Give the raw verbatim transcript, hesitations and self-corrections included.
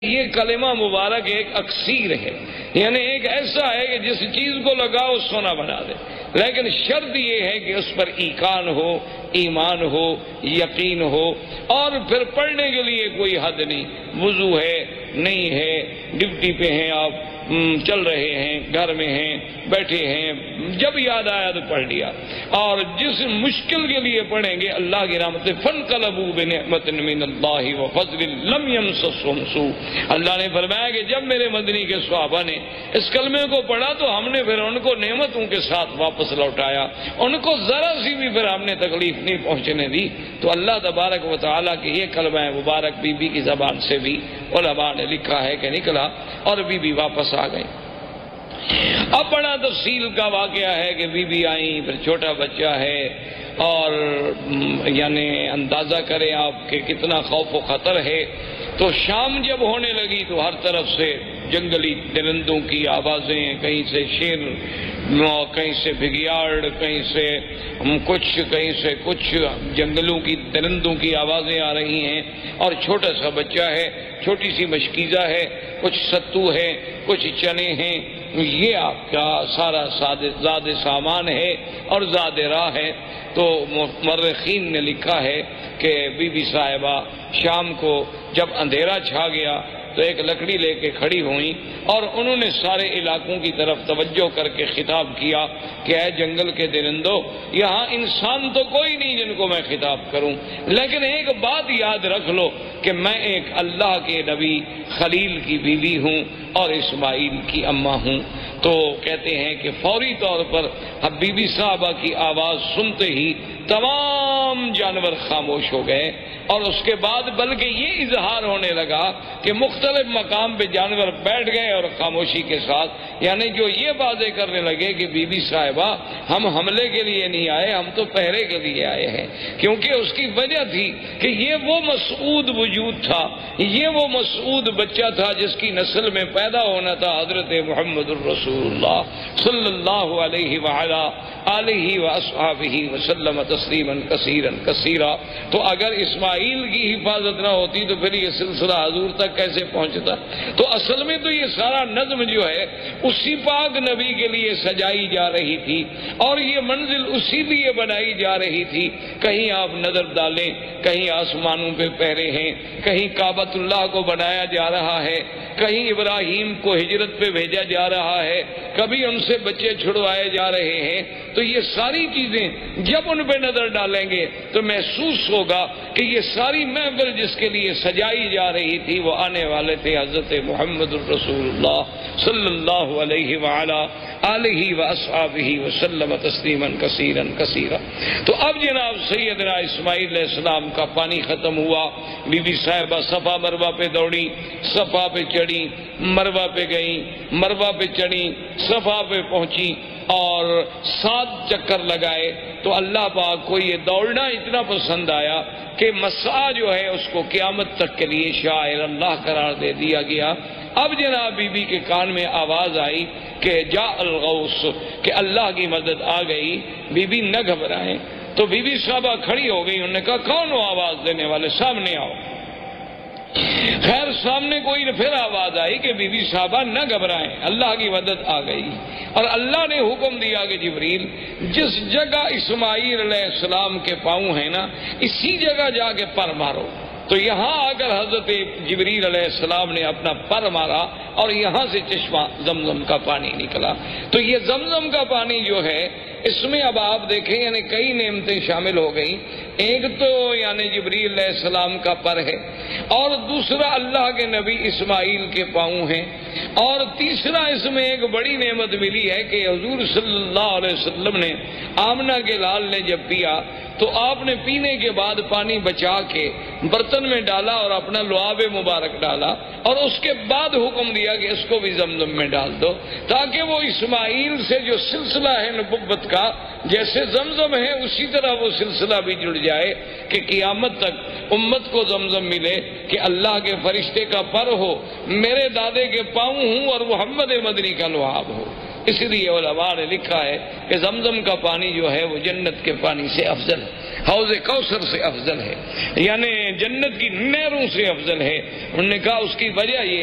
یہ کلمہ مبارک ایک اکسیر ہے، یعنی ایک ایسا ہے کہ جس چیز کو لگاؤ سونا بنا دے، لیکن شرط یہ ہے کہ اس پر ایقان ہو، ایمان ہو، یقین ہو، اور پھر پڑھنے کے لیے کوئی حد نہیں، وضو ہے نہیں ہے، ڈیوٹی پہ ہیں آپ، چل رہے ہیں، گھر میں ہیں، بیٹھے ہیں، جب یاد آیا تو پڑھ لیا۔ اور جس مشکل کے لیے پڑھیں گے اللہ کی رحمت سے فَانْقَلَبُوا بِنِعْمَةٍ مِّنَ اللَّهِ وَفَضْلٍ لَمْ يَمْسَسْهُمْ سُوءٌ۔ اللہ نے فرمایا کہ جب میرے مدنی کے صحابہ نے اس کلمے کو پڑھا تو ہم نے پھر ان کو نعمتوں کے ساتھ واپس لوٹایا، ان کو ذرا سی بھی پھر ہم نے تکلیف نہیں پہنچنے دی۔ تو اللہ تبارک و تعالیٰ کی یہ کلمہ مبارک بی بی کی زبان سے بھی علماء نے لکھا ہے کہ نکلا اور بی بی واپس آ گئی۔ اب بڑا تفصیل کا واقعہ ہے کہ بی بی آئیں، پھر چھوٹا بچہ ہے، اور یعنی اندازہ کریں آپ کہ کتنا خوف و خطر ہے۔ تو شام جب ہونے لگی تو ہر طرف سے جنگلی درندوں کی آوازیں، کہیں سے شیر، کہیں سے بھگیاڑ، کہیں سے کچھ، کہیں سے کچھ، جنگلوں کی درندوں کی آوازیں آ رہی ہیں، اور چھوٹا سا بچہ ہے، چھوٹی سی مشکیزہ ہے، کچھ ستو ہے، کچھ چنے ہیں، یہ آپ کا سارا زاد سامان ہے اور زاد راہ ہے۔ تو مورخین نے لکھا ہے کہ بی بی صاحبہ شام کو جب اندھیرا چھا گیا تو ایک لکڑی لے کے کھڑی ہوئیں، اور انہوں نے سارے علاقوں کی طرف توجہ کر کے خطاب کیا کہ اے جنگل کے درندوں، یہاں انسان تو کوئی نہیں جن کو میں خطاب کروں، لیکن ایک بات یاد رکھ لو کہ میں ایک اللہ کے نبی خلیل کی بیوی ہوں اور اسماعیل کی اماں ہوں۔ تو کہتے ہیں کہ فوری طور پر اب بی بی صاحبہ کی آواز سنتے ہی تمام جانور خاموش ہو گئے، اور اس کے بعد بلکہ یہ اظہار ہونے لگا کہ مختلف مقام پہ جانور بیٹھ گئے اور خاموشی کے ساتھ، یعنی جو یہ باتیں کرنے لگے کہ بی بی صاحبہ ہم حملے کے لیے نہیں آئے، ہم تو پہرے کے لیے آئے ہیں، کیونکہ اس کی وجہ تھی کہ یہ وہ مسعود وجود تھا، یہ وہ مسعود بچہ تھا جس کی نسل میں پیدا ہونا تھا حضرت محمد الرسول اللہ صلی اللہ علیہ وعلا آلہ واصحابہ وسلم تسلیما کثیرا کثیرا۔ تو اگر اسماعیل کی حفاظت نہ ہوتی تو پھر یہ سلسلہ حضور تک کیسے پہنچتا؟ تو اصل میں تو یہ سارا نظم جو ہے اسی پاک نبی کے لیے سجائی جا رہی تھی، اور یہ منزل اسی لیے بنائی جا رہی تھی۔ کہیں آپ نظر ڈالیں، کہیں آسمانوں پہ پہرے ہیں، کہیں کعبۃ اللہ کو بنایا جا رہا ہے، کہیں ابراہیم کو ہجرت پہ بھیجا جا رہا ہے، کبھی ان سے بچے چھڑوائے جا رہے ہیں۔ تو یہ ساری چیزیں جب ان پہ نظر ڈالیں گے تو محسوس ہوگا کہ یہ ساری محفل جس کے لیے سجائی جا رہی تھی وہ آنے والے تھے حضرت محمد الرسول اللہ صلی اللہ علیہ وعلا آلہ واصحابہ وسلم تسلیما کثیرا کثیرا۔ تو اب جناب سیدنا اسماعیل علیہ السلام کا پانی ختم ہوا، بی بی صاحبہ صفا مروہ پہ دوڑی، صفا پہ چڑھی، مروہ پہ گئیں، مروہ پہ چڑھی، صفا پہ پہنچی، اور سات چکر لگائے۔ تو اللہ پاک کو یہ دوڑنا اتنا پسند آیا کہ مسعی جو ہے اس کو قیامت تک کے لیے شاعر اللہ قرار دے دیا گیا۔ اب جناب بی بی کے کان میں آواز آئی کہ جا الغوث، کہ اللہ کی مدد آ گئی۔ بی بی نہ گھبرائیں۔ تو بی بی صاحبہ کھڑی ہو گئی، انہوں نے کہا کون ہو آواز دینے والے، سامنے آؤ۔ خیر سامنے کوئی پھر آواز آئی کہ بی بی صاحبہ نہ گھبرائیں، اللہ کی مدد آ گئی، اور اللہ نے حکم دیا کہ جبریل جس جگہ اسماعیل علیہ السلام کے پاؤں ہیں نا اسی جگہ جا کے پر مارو۔ تو یہاں آ کر حضرت جبریل علیہ السلام نے اپنا پر مارا اور یہاں سے چشمہ زمزم کا پانی نکلا۔ تو یہ زمزم کا پانی جو ہے اس میں اب آپ دیکھیں یعنی کئی نعمتیں شامل ہو گئیں۔ ایک تو یعنی جبریل علیہ السلام کا پر ہے، اور دوسرا اللہ کے نبی اسماعیل کے پاؤں ہیں، اور تیسرا اس میں ایک بڑی نعمت ملی ہے کہ حضور صلی اللہ علیہ وسلم نے آمنہ کے لال نے جب پیا تو آپ نے پینے کے بعد پانی بچا کے برتن میں ڈالا اور اپنا لعاب مبارک ڈالا، اور اس کے بعد حکم دیا کہ اس کو بھی زمزم میں ڈال دو، تاکہ وہ اسماعیل سے جو سلسلہ ہے نبوت کا جیسے زمزم ہے اسی طرح وہ سلسلہ بھی جڑ جائے کہ قیامت تک امت کو زمزم ملے کہ اللہ کے فرشتے کا پر ہو، میرے دادے کے پاؤں ہوں، اور محمد مدنی کا لعاب ہو۔ اس لیے علماء نے لکھا ہے کہ زمزم کا پانی جو ہے وہ جنت کے پانی سے افضل ہے۔ حوض کوثر سے افضل ہے، یعنی جنت کی نہروں سے افضل ہے۔ انہوں نے کہا اس کی وجہ یہ